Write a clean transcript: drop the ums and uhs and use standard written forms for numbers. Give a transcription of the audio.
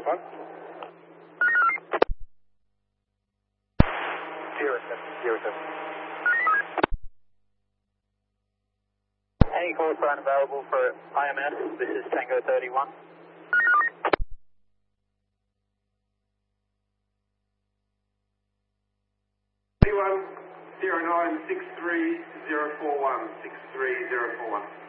1. 0707. Any call sign available for IMS? This is Tango 31. 0963 041 63041.